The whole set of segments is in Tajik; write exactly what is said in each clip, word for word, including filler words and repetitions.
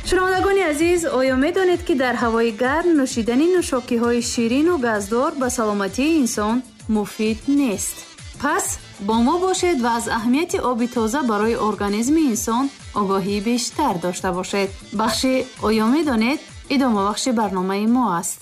шунавандагони азиз, оё медонед ки дар ҳавои гарм нӯшидани нӯшокиҳои ширину газдор ба саломатии инсон муфид нест. пас бо мо бошед ва аз аҳамияти оби тоза барои организми инсон огоҳии бештар дошта бошед. бахши оё медонед идомабахши барномаи мо аст.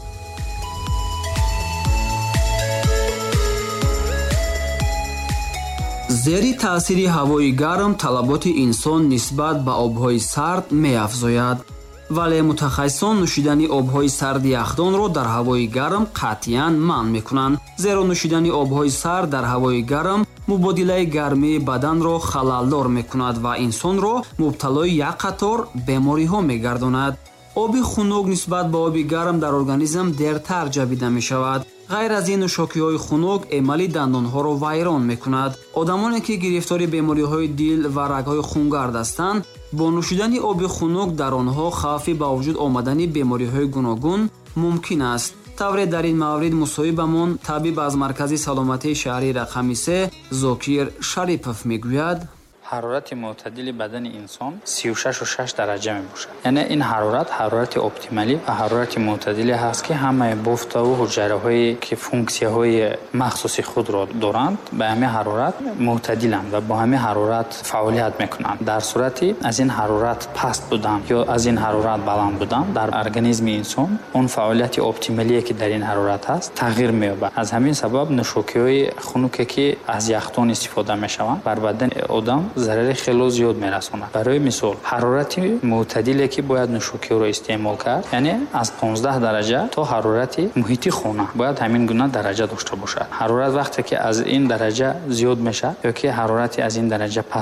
зери таъсири ҳавои гарм талаботи инсон нисбат ба обҳои сард меафзояд, вале мутахассисон нӯшидани обҳои сарди яхдонро дар ҳавои гарм қатъиян манъ мекунанд, зеро нӯшидани обҳои сард дар ҳавои гарм мубодилаи гармии баданро халалдор мекунад ва инсонро мубталои як қатор бемориҳо мегардонад. оби хунук нисбат ба оби гарм дар организм дертар ҷабида мешавад. ғайр аз ин нӯшокиҳои хунук эмали дандонҳоро вайрон мекунад. одамоне ки гирифтори бемориҳои дил ва рагҳои хунгард ҳастанд, бо нӯшидани оби хунук дар онҳо хавфи ба вуҷуд омадани бемориҳои гуногун мумкин аст. тавре дар ин маврид мусоҳибамон табиб аз маркази саломатии шаҳрии рақами се Зокир Шарипов мегӯяд: ҳарорати мӯътадили бадани инсон сию шашу шаш дараҷа мебошад. яъне ин ҳарорат ҳарорати оптималӣ ва ҳарорати мӯътадиле ҳаст ки ҳамаи бофтаву ҳуҷайраҳое ки функсияҳои махсуси худро доранд ба ҳамин ҳарорат мӯътадиланд ва бо ҳамин ҳарорат фаъолият мекунанд. дар сурати аз ин ҳарорат паст будан ё аз ин ҳарорат баланд будан дар организми инсон он фаъолияти оптималие ки дар ин ҳарорат ҳаст тағйир меёбад. аз ҳамин сабаб нӯшокиҳои хунуке ки аз яхдон истифода мешаванд бар бадани одам зарари хело зиёд мерасонад. барои мисол ҳарорати мӯътадиле ки бояд нӯшокиро истеъмол кард, яъне аз понздаҳ дараҷа то ҳарорати муҳити хона бояд ҳамин гуна дараҷа дошта бошад. ҳарорат вақте ки аз ин дараҷа зиёд мешавад ё ки ҳарорати аз ин дараҷа